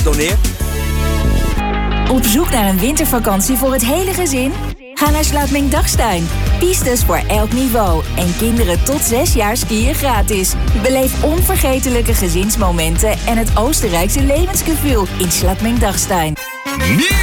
Doneer. Op zoek naar een wintervakantie voor het hele gezin? Ga naar Slaapming-Dachstein. Pistes voor elk niveau. En kinderen tot 6 jaar skiën gratis. Beleef onvergetelijke gezinsmomenten en het Oostenrijkse levensgevoel in Slaapming-Dachstein.